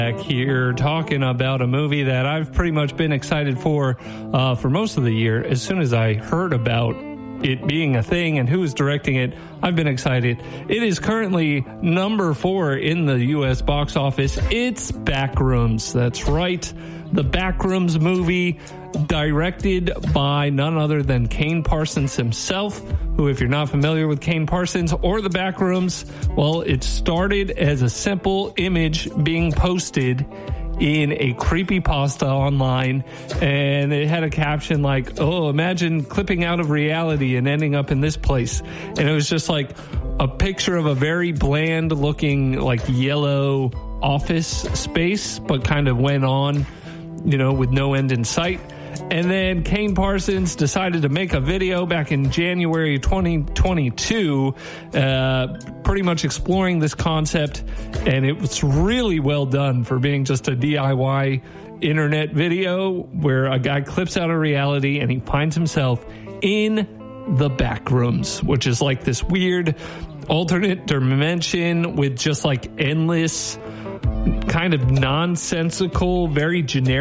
Back here talking about a movie that I've pretty much been excited for most of the year. As soon as I heard about it being a thing and who was directing it, I've been excited. It is currently number 4 in the U.S. box office. It's Backrooms. That's right. The Backrooms movie, directed by none other than Kane Parsons himself, who, if you're not familiar with Kane Parsons or the Backrooms, well, it started as a simple image being posted in a creepypasta online, and it had a caption like, "Oh, imagine clipping out of reality and ending up in this place." And it was just like a picture of a very bland looking, like, yellow office space, but kind of went on, with no end in sight. And then Kane Parsons decided to make a video back in January 2022, pretty much exploring this concept. And it was really well done for being just a DIY internet video where a guy clips out of reality and he finds himself in the Backrooms, which is like this weird alternate dimension with just like endless kind of nonsensical, very generic